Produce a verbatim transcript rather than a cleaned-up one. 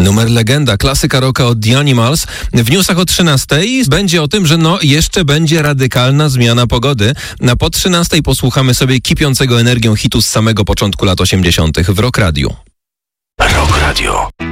Numer legenda, klasyka rocka od The Animals. W newsach o trzynastej będzie o tym, że no jeszcze będzie radykalna zmiana pogody. Na po trzynastej posłuchamy sobie kipiącego energią hitu z samego początku lat osiemdziesiątych w Rock Radio. Rock Radio.